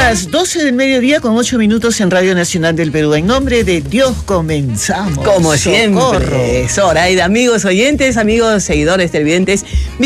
las 12 del mediodía con 8 minutos en Radio Nacional del Perú. En nombre de Dios comenzamos. Como siempre, Socorro. Zoraida, amigos oyentes, amigos seguidores televidentes.